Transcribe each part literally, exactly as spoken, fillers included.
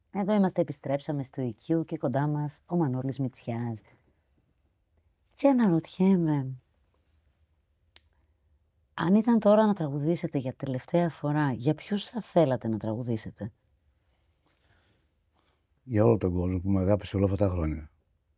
Εδώ είμαστε, επιστρέψαμε στο οικείο και κοντά μας ο Μανώλης Μητσιάς. Τι αναρωτιέμαι, αν ήταν τώρα να τραγουδήσετε για τελευταία φορά, για ποιους θα θέλατε να τραγουδήσετε? Για όλο τον κόσμο που με αγάπησε όλα αυτά τα χρόνια.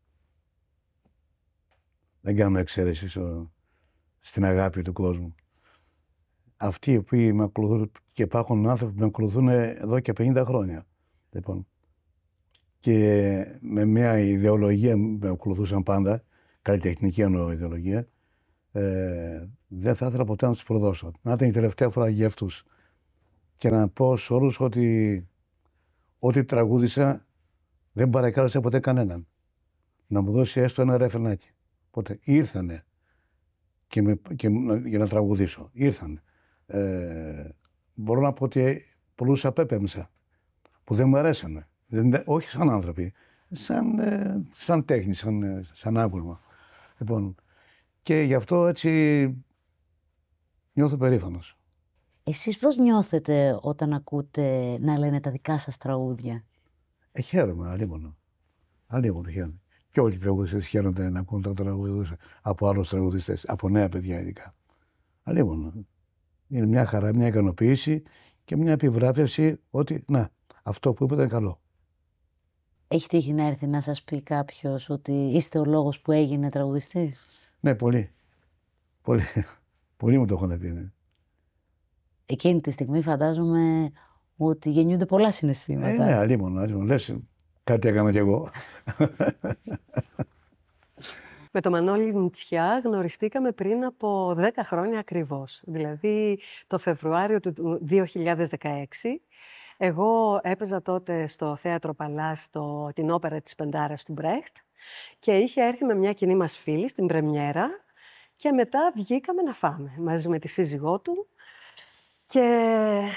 Δεν κάνω εξαίρεση στο, στην αγάπη του κόσμου. Αυτοί οι οποίοι με ακολουθούν, και υπάρχουν άνθρωποι που με ακολουθούν εδώ και πενήντα χρόνια. Λοιπόν, και με μια ιδεολογία με ακολουθούσαν πάντα, καλλιτεχνική εννοώ ιδεολογία, ε, δεν θα ήθελα ποτέ να τους προδώσω. Να ήταν η τελευταία φορά για αυτούς. Και να πω σε όλους ότι ό,τι τραγούδισα δεν παρακάλεσα ποτέ κανέναν να μου δώσει έστω ένα ρεφρενάκι. Οπότε ήρθανε και με, και, για να τραγουδήσω. Ήρθανε. Ε, μπορώ να πω ότι πολλούς απέπεμψα που δεν μου αρέσανε. Δεν, όχι σαν άνθρωποι, σαν, ε, σαν τέχνη, σαν, σαν άκουσμα. Λοιπόν, και γι' αυτό έτσι νιώθω περήφανος. Εσείς πώς νιώθετε όταν ακούτε να λένε τα δικά σας τραγούδια? Ε, χαίρομαι, αλίμονο. Αλίμονο χαίρομαι. Και όλοι οι τραγουδιστές χαίρονται να ακούν τα τραγουδιστές από άλλους τραγουδιστές, από νέα παιδιά ειδικά. Αλίμονο. Είναι μια χαρά, μια ικανοποίηση και μια επιβράβευση ότι να, αυτό που είπε ήταν καλό. Έχει τύχει να έρθει να σας πει κάποιος ότι είστε ο λόγος που έγινε τραγουδιστής? Ναι, πολύ. Πολύ, πολύ μου το έχουν πει. Ναι. Εκείνη τη στιγμή φαντάζομαι ότι γεννιούνται πολλά συναισθήματα. Ε, ναι, αλίμονο, αλίμονο. Λες, κάτι έκανα κι εγώ. Με τον Μανώλη Μητσιά γνωριστήκαμε πριν από δέκα χρόνια ακριβώς. Δηλαδή το Φεβρουάριο του δύο χιλιάδες δεκαέξι. Εγώ έπαιζα τότε στο Θέατρο Παλάς στο, την όπερα της Πεντάρας του Μπρέχτ και είχε έρθει με μια κοινή μας φίλη στην πρεμιέρα και μετά βγήκαμε να φάμε μαζί με τη σύζυγό του και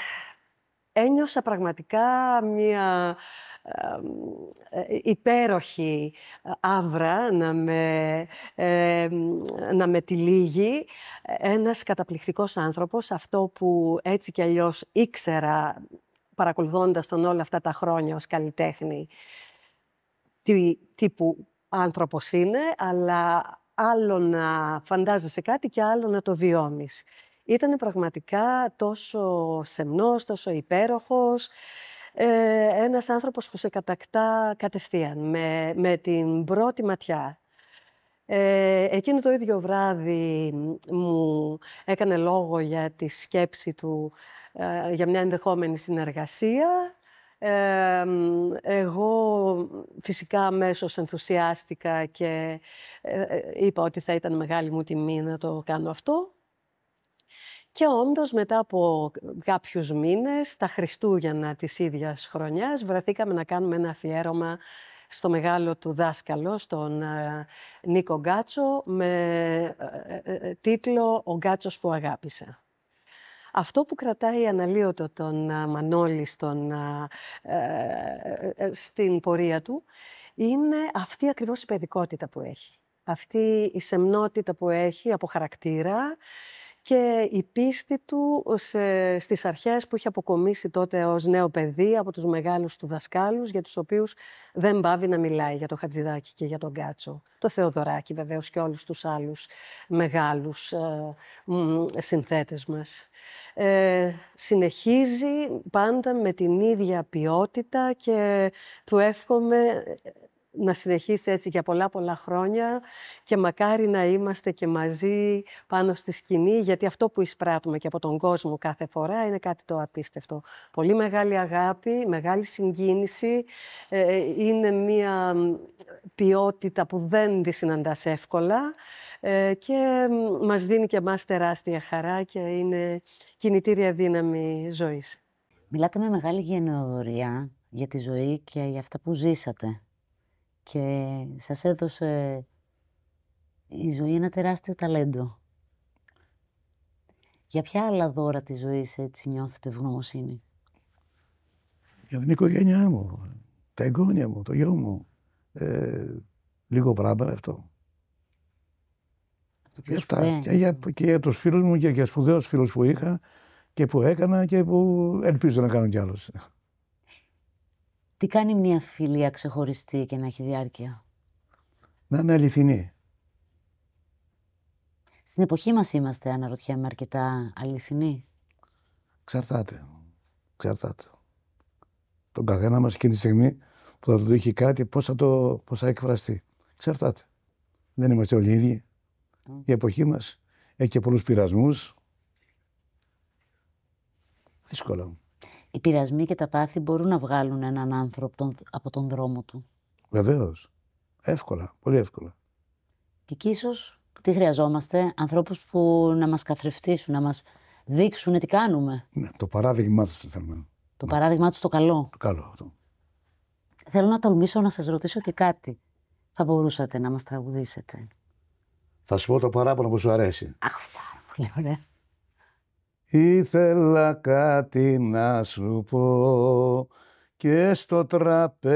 ένιωσα πραγματικά μια ε, υπέροχη άβρα να με, ε, να με τυλίγει. Ένας καταπληκτικός άνθρωπος, αυτό που έτσι κι αλλιώς ήξερα παρακολουθώντας τον όλα αυτά τα χρόνια ως καλλιτέχνη, τι τύπου άνθρωπος είναι, αλλά άλλο να φαντάζεσαι κάτι και άλλο να το βιώνεις. Ήταν πραγματικά τόσο σεμνός, τόσο υπέροχος, ε, ένας άνθρωπος που σε κατακτά κατευθείαν, με, με την πρώτη ματιά. Ε, εκείνο το ίδιο βράδυ μου έκανε λόγο για τη σκέψη του ε, για μια ενδεχόμενη συνεργασία. Ε, εγώ φυσικά αμέσως ενθουσιάστηκα και ε, είπα ότι θα ήταν μεγάλη μου τιμή να το κάνω αυτό. Και όντως μετά από κάποιους μήνες, τα Χριστούγεννα της ίδιας χρονιάς, βρεθήκαμε να κάνουμε ένα αφιέρωμα στο μεγάλο του δάσκαλο, στον ε, Νίκο Γκάτσο, με ε, ε, τίτλο «Ο Γκάτσος που αγάπησε». Αυτό που κρατάει αναλύωτο τον uh, Μανώλη στον, uh, uh, uh, στην πορεία του είναι αυτή ακριβώς η παιδικότητα που έχει. Αυτή η σεμνότητα που έχει από χαρακτήρα και η πίστη του σε, στις αρχές που είχε αποκομίσει τότε ως νέο παιδί από τους μεγάλους του δασκάλους, για τους οποίους δεν πάβει να μιλάει, για το Χατζηδάκη και για τον Γκάτσο. Το Θεοδωράκη βεβαίως και όλους τους άλλους μεγάλους ε, συνθέτες μας. Ε, συνεχίζει πάντα με την ίδια ποιότητα και του εύχομαι να συνεχίσει έτσι για πολλά πολλά χρόνια και μακάρι να είμαστε και μαζί πάνω στη σκηνή, γιατί αυτό που εισπράττουμε και από τον κόσμο κάθε φορά είναι κάτι το απίστευτο. Πολύ μεγάλη αγάπη, μεγάλη συγκίνηση, ε, είναι μια ποιότητα που δεν τη συναντάς εύκολα ε, και μας δίνει και εμάς τεράστια χαρά και είναι κινητήρια δύναμη ζωής. Μιλάτε με μεγάλη γενναιοδωρία για τη ζωή και για αυτά που ζήσατε. Και σας έδωσε η ζωή ένα τεράστιο ταλέντο. Για ποια άλλα δώρα της ζωής έτσι νιώθετε ευγνωμοσύνη? Για την οικογένειά μου, τα εγγόνια μου, το γιο μου. Ε, λίγο πράγμα αυτό. Το πιο αυτά. Και, για, και για τους φίλους μου και για σπουδαίους φίλους που είχα και που έκανα και που ελπίζω να κάνω κι άλλους. Τι κάνει μια φιλία ξεχωριστή και να έχει διάρκεια? Να είναι αληθινή. Στην εποχή μας είμαστε, αναρωτιέμαι, αρκετά αληθινοί. Εξαρτάται. Εξαρτάται. Τον καθένα μας εκείνη τη στιγμή που θα του τύχει κάτι, πώς θα, το, πώς θα εκφραστεί. Εξαρτάται. Δεν είμαστε όλοι ίδιοι. Mm. Η εποχή μας έχει και πολλούς πειρασμούς. Δύσκολα. Οι πειρασμοί και τα πάθη μπορούν να βγάλουν έναν άνθρωπο από τον δρόμο του. Βεβαίως. Εύκολα. Πολύ εύκολα. Και εκεί ίσως τι χρειαζόμαστε? Ανθρώπους που να μας καθρεφτήσουν, να μας δείξουν τι κάνουμε. Ναι, το παράδειγμά τους το θέλουμε. Το ναι. παράδειγμά τους το καλό. Το καλό αυτό. Θέλω να τολμήσω να σας ρωτήσω και κάτι. Θα μπορούσατε να μας τραγουδήσετε? Θα σου πω το παράπονο που σου αρέσει. Αχ, πάρα πολύ ωραία. Ήθελα κάτι να σου πω και στο τραπέζι